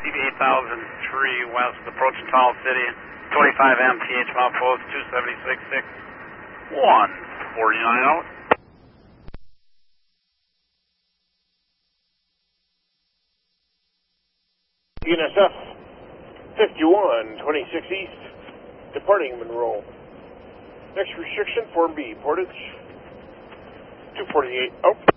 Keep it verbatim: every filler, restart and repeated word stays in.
C B eight thousand three west, approaching Tall City, twenty-five M T H milepost, two seventy-six six, one forty-nine out. E N S F fifty-one twenty-six east, departing Monroe. Next restriction, Form B, portage, two forty-eight out.